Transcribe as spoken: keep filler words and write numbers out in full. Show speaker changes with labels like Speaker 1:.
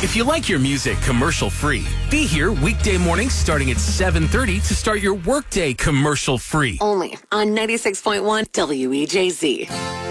Speaker 1: If you like your music commercial-free, be here weekday mornings starting at seven thirty to start your workday commercial-free.
Speaker 2: Only on ninety-six point one W E J Z.